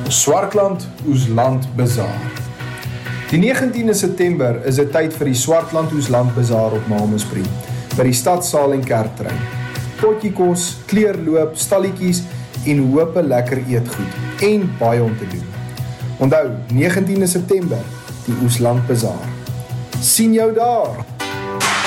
Swartland Oesland Bazaar. Die 19de September is dit tyd vir die Swartland Oesland Bazaar op Mamaspree, by die stadsaal en kerkterrein. Potjie kos, kleurloop, stalletjies en hoop lekker eetgoed en baie om te doen. Onthou, 19de September, die Oesland Bazaar. Sien jou daar!